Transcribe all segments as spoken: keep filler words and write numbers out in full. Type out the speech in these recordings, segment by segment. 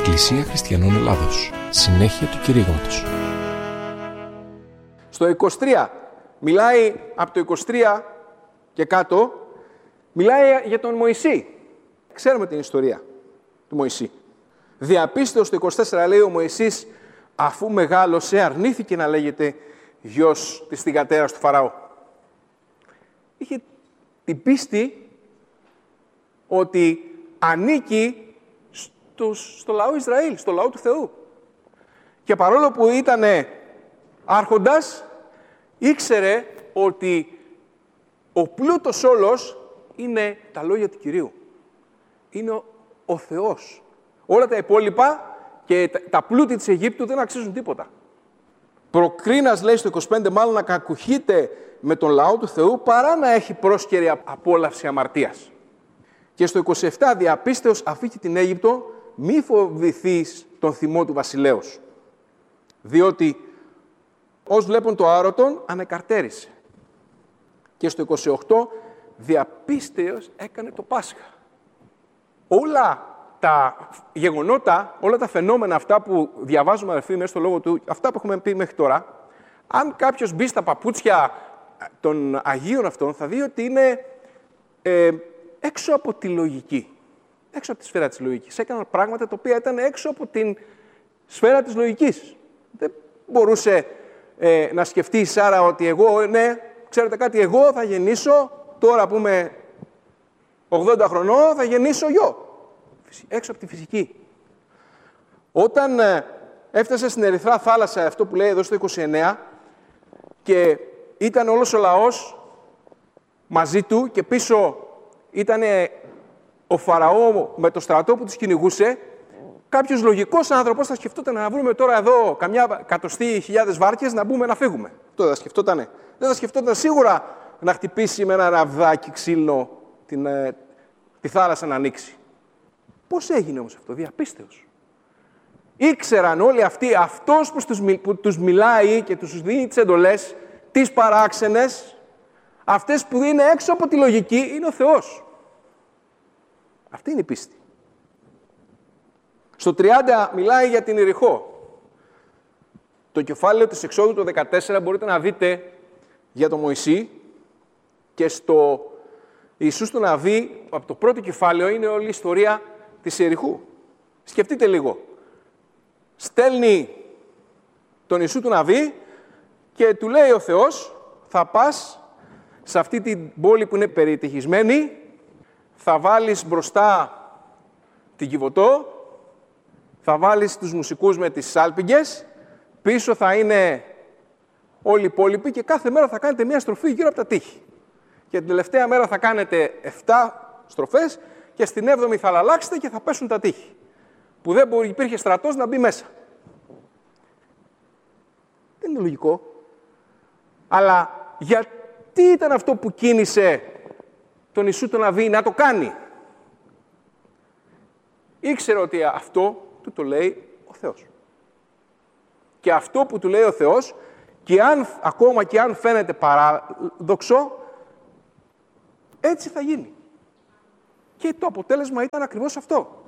Εκκλησία Χριστιανών Ελλάδος. Συνέχεια του κηρύγματος. Στο είκοσι τρία, μιλάει από το είκοσι τρία και κάτω, μιλάει για τον Μωυσή. Ξέρουμε την ιστορία του Μωυσή. Διαπίστεως στο είκοσι τέσσερα λέει ο Μωυσής, αφού μεγάλωσε, αρνήθηκε να λέγεται γιος της θυγατέρας του Φαραώ. Είχε την πίστη ότι ανήκει στο, στο λαό Ισραήλ, στο λαό του Θεού. Και παρόλο που ήταν άρχοντας, ήξερε ότι ο πλούτος όλος είναι τα λόγια του Κυρίου. Είναι ο, ο Θεός. Όλα τα υπόλοιπα και τα, τα πλούτη της Αιγύπτου δεν αξίζουν τίποτα. Προκρίνας, λέει στο είκοσι πέντε, μάλλον να κακουχείται με τον λαό του Θεού παρά να έχει πρόσκαιρη απόλαυση αμαρτίας. Και στο είκοσι επτά, διαπίστεως αφήκει την Αίγυπτο, μη φοβηθείς τον θυμό του βασιλέως. Διότι ως βλέπουν το άρωτον ανεκαρτέρισε. Και στο είκοσι οκτώ, διαπίστεως έκανε το Πάσχα. Όλα τα γεγονότα, όλα τα φαινόμενα αυτά που διαβάζουμε, αδερφοί, μέσα στο λόγο του, αυτά που έχουμε πει μέχρι τώρα, αν κάποιος μπει στα παπούτσια των Αγίων αυτών, θα δει ότι είναι ε, έξω από τη λογική. Έξω από τη σφαίρα της λογικής. Έκαναν πράγματα τα οποία ήταν έξω από την σφαίρα της λογικής. Δεν μπορούσε ε, να σκεφτεί η Σάρα ότι εγώ, ναι, ξέρετε κάτι, εγώ θα γεννήσω, τώρα που είμαι ογδόντα χρονών, θα γεννήσω γιο. Έξω από τη φυσική. Όταν ε, έφτασε στην Ερυθρά θάλασσα, αυτό που λέει εδώ στο είκοσι εννέα, και ήταν όλος ο λαός μαζί του και πίσω ήταν ο Φαραώ με το στρατό που τους κυνηγούσε, κάποιος λογικός άνθρωπος θα σκεφτόταν να βρούμε τώρα εδώ καμιά εκατοστή χιλιάδες βάρκες να μπούμε να φύγουμε. Αυτό δεν θα σκεφτότανε. Δεν θα σκεφτόταν σίγουρα να χτυπήσει με ένα ραβδάκι ξύλινο την, ε, τη θάλασσα να ανοίξει. Πώς έγινε όμως αυτό, διαπίστεως. Ήξεραν όλοι αυτοί, αυτός που τους, που τους μιλάει και τους δίνει τις εντολές, τις παράξενες, αυτές που είναι έξω από τη λογική, είναι ο Θεός. Αυτή είναι η πίστη. Στο τριάντα μιλάει για την Ιεριχώ. Το κεφάλαιο της Εξόδου το δεκατέσσερα μπορείτε να δείτε για τον Μωυσή και στο Ιησούς του Ναβί, από το πρώτο κεφάλαιο, είναι όλη η ιστορία της Ιεριχού. Σκεφτείτε λίγο. Στέλνει τον Ιησού του Ναβί και του λέει ο Θεός, θα πας σε αυτή την πόλη που είναι περιτυχισμένη, θα βάλεις μπροστά την Κιβωτό, θα βάλεις τους μουσικούς με τις σάλπιγγες, πίσω θα είναι όλοι οι υπόλοιποι και κάθε μέρα θα κάνετε μία στροφή γύρω από τα τείχη. Και την τελευταία μέρα θα κάνετε εφτά στροφές και στην έβδομη θα αλλάξετε και θα πέσουν τα τείχη. Που δεν υπήρχε στρατός να μπει μέσα. Δεν είναι λογικό. Αλλά γιατί ήταν αυτό που κίνησε τον Ιησού τον Ναβί να το κάνει? Ήξερε ότι αυτό του το λέει ο Θεός. Και αυτό που του λέει ο Θεός, και αν, ακόμα και αν φαίνεται παράδοξο, έτσι θα γίνει. Και το αποτέλεσμα ήταν ακριβώς αυτό.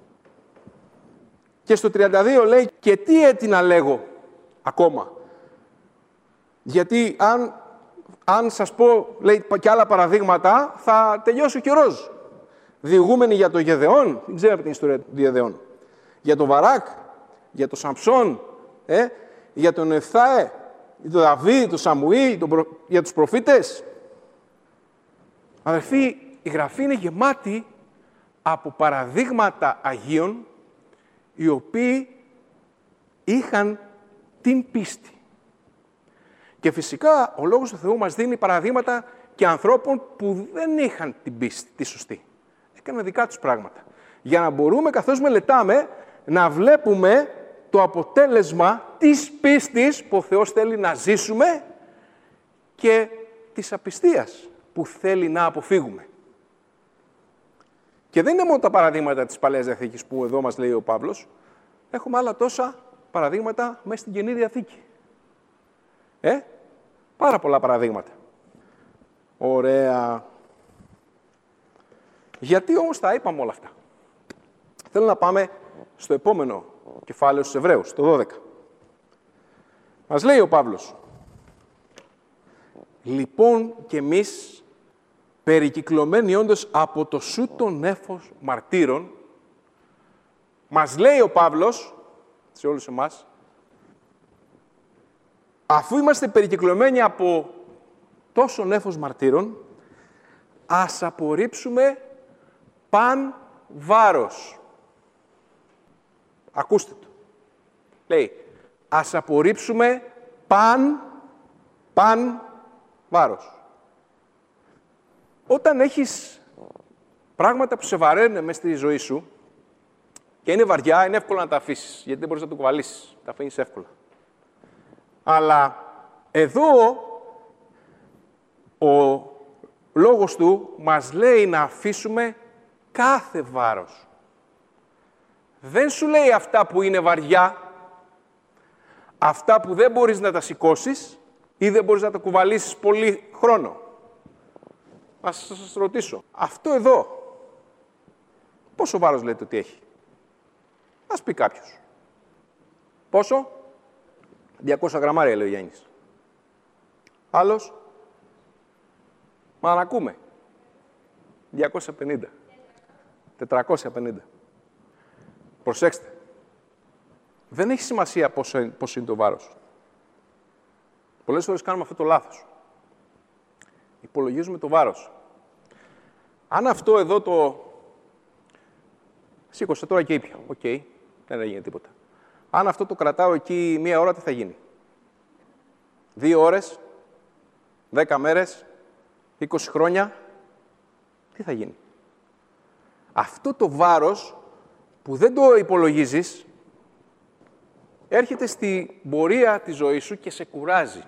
Και στο τριάντα δύο λέει, και τι έτσι να λέγω ακόμα. Γιατί αν, αν σας πω, λέει, και άλλα παραδείγματα, θα τελειώσει ο καιρός. Διηγούμενοι για τον Γεδεών, δεν ξέρετε την ιστορία του Γεδεών. Για τον Βαράκ, για τον Σαμψόν, ε, για τον Εφθάε, για τον Δαβίδ, τον Σαμουήλ, τον προ... για τους προφήτες. Αδερφοί, η Γραφή είναι γεμάτη από παραδείγματα Αγίων, οι οποίοι είχαν την πίστη. Και φυσικά ο Λόγος του Θεού μας δίνει παραδείγματα και ανθρώπων που δεν είχαν την πίστη, τη σωστή. Έκαναν δικά τους πράγματα. Για να μπορούμε, καθώς μελετάμε, να βλέπουμε το αποτέλεσμα της πίστης που ο Θεός θέλει να ζήσουμε και της απιστίας που θέλει να αποφύγουμε. Και δεν είναι μόνο τα παραδείγματα της Παλαιάς Διαθήκης που εδώ μας λέει ο Παύλος. Έχουμε άλλα τόσα παραδείγματα μέσα στην Καινή Διαθήκη. Ε, πάρα πολλά παραδείγματα. Ωραία. Γιατί όμως τα είπαμε όλα αυτά? Θέλω να πάμε στο επόμενο κεφάλαιο στους Εβραίους, το δώδεκα. Μας λέει ο Παύλος, λοιπόν και εμείς, περικυκλωμένοι όντως από το σούτο νέφος μαρτύρων, μας λέει ο Παύλος, σε όλους εμάς, αφού είμαστε περικυκλωμένοι από τόσο νέφος μαρτύρων, ας απορρίψουμε παν βάρος. Ακούστε το. Λέει, ας απορρίψουμε παν, παν βάρος. Όταν έχεις πράγματα που σε βαραίνουν μέσα στη ζωή σου και είναι βαριά, είναι εύκολο να τα αφήσεις, γιατί δεν μπορείς να το κουβαλήσεις. Τα αφήνεις εύκολα. Αλλά εδώ ο λόγος του μας λέει να αφήσουμε κάθε βάρος. Δεν σου λέει αυτά που είναι βαριά, αυτά που δεν μπορείς να τα σηκώσεις ή δεν μπορείς να τα κουβαλήσεις πολύ χρόνο. Ας σας ρωτήσω, αυτό εδώ, πόσο βάρος λέτε ότι έχει? Ας πει κάποιος. Πόσο? διακόσια γραμμάρια, λέει ο Γιάννης. Άλλος? Μα να ακούμε. διακόσια πενήντα. τετρακόσια πενήντα. Προσέξτε. Δεν έχει σημασία πόσο, πόσο είναι το βάρος. Πολλές φορές κάνουμε αυτό το λάθος. Υπολογίζουμε το βάρος. Αν αυτό εδώ το... Σήκωσε τώρα και ήπια. Οκ. Okay. Δεν έγινε τίποτα. Αν αυτό το κρατάω εκεί μία ώρα, τι θα γίνει? Δύο ώρες, δέκα μέρες, είκοσι χρόνια, τι θα γίνει? Αυτό το βάρος που δεν το υπολογίζεις, έρχεται στην πορεία της ζωής σου και σε κουράζει.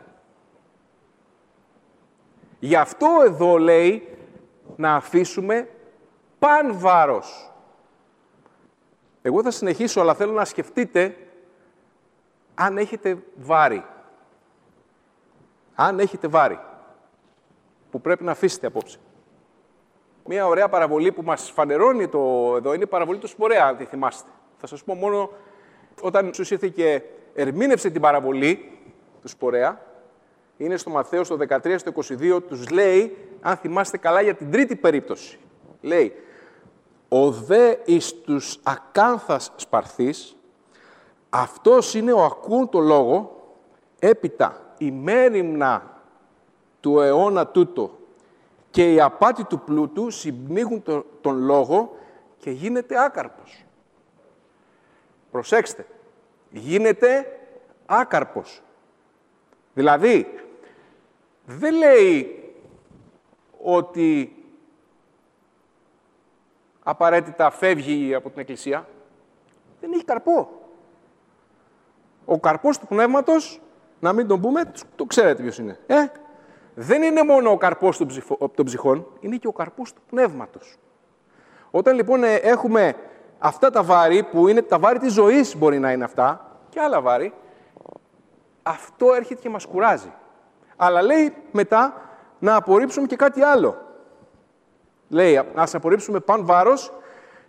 Γι' αυτό εδώ λέει να αφήσουμε παν βάρος. Εγώ θα συνεχίσω, αλλά θέλω να σκεφτείτε αν έχετε βάρη. Αν έχετε βάρη, που πρέπει να αφήσετε απόψε. Μία ωραία παραβολή που μας φανερώνει το εδώ είναι η παραβολή του Σπορέα, αν τη θυμάστε. Θα σας πω μόνο, όταν σου ήρθε και ερμήνευσε την παραβολή του Σπορέα, είναι στο Μαθαίο στο δεκατρία, στο είκοσι δύο, τους λέει, αν θυμάστε καλά, για την τρίτη περίπτωση. Λέει, «Ο δε εις τους ακάνθας σπαρθείς, αυτός είναι ο ακούν το λόγο, έπειτα η μέριμνα του αιώνα τούτο και η απάτη του πλούτου συμπνίγουν το, τον λόγο και γίνεται άκαρπος». Προσέξτε, γίνεται άκαρπος. Δηλαδή, δεν λέει ότι απαραίτητα φεύγει από την Εκκλησία. Δεν έχει καρπό. Ο καρπός του πνεύματος, να μην τον πούμε, το ξέρετε ποιος είναι. Ε? Δεν είναι μόνο ο καρπός των, ψυχο, των ψυχών, είναι και ο καρπός του πνεύματος. Όταν λοιπόν έχουμε αυτά τα βάρη, που είναι τα βάρη της ζωής μπορεί να είναι αυτά, και άλλα βάρη, αυτό έρχεται και μας κουράζει. Αλλά λέει μετά να απορρίψουμε και κάτι άλλο. Λέει, να απορρίψουμε παν βάρος